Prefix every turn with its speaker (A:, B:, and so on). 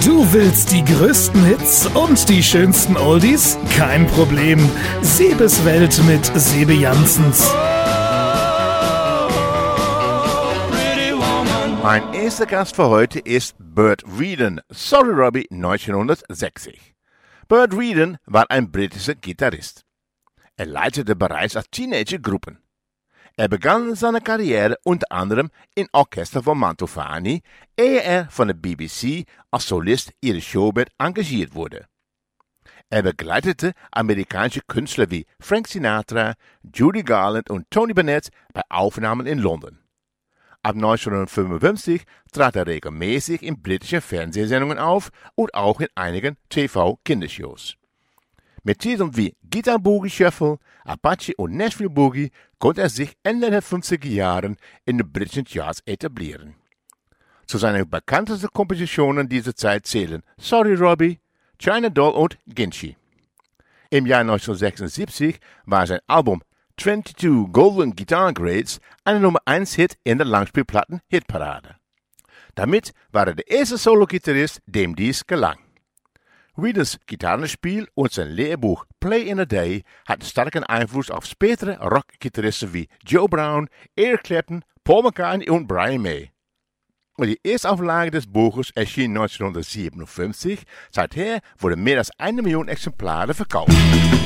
A: Du willst die größten Hits und die schönsten Oldies? Kein Problem. Sebes Welt mit Sebe Janssens.
B: Mein erster Gast für heute ist Bert Weedon, Sorry Robbie 1960. Bert Weedon war ein britischer Gitarrist. Er leitete bereits als Teenager Gruppen. Er begann seine Karriere unter anderem in Orchester von Mantovani, ehe er von der BBC als Solist ihrer Showband engagiert wurde. Er begleitete amerikanische Künstler wie Frank Sinatra, Judy Garland und Tony Bennett bei Aufnahmen in London. Ab 1955 trat er regelmäßig in britischen Fernsehsendungen auf und auch in einigen TV-Kindershows. Mit Titeln wie Guitar Boogie Shuffle, Apache und Nashville Boogie konnte er sich Ende der 50er Jahren in den britischen Charts etablieren. Zu seinen bekanntesten Kompositionen dieser Zeit zählen Sorry Robbie, China Doll und Ginchi. Im Jahr 1976 war sein Album 22 Golden Guitar Grades eine Nummer 1 Hit in der Langspielplatten-Hitparade. Damit war er der erste Solo-Gitarrist, dem dies gelang. Weedons Gitarrenspiel und sein Lehrbuch Play in a Day hatten starken Einfluss auf spätere Rock-Gitarristen wie Joe Brown, Eric Clapton, Paul McCartney und Brian May. Und die Erstauflage des Buches erschien 1957. Seither wurden mehr als 1 Million Exemplare verkauft.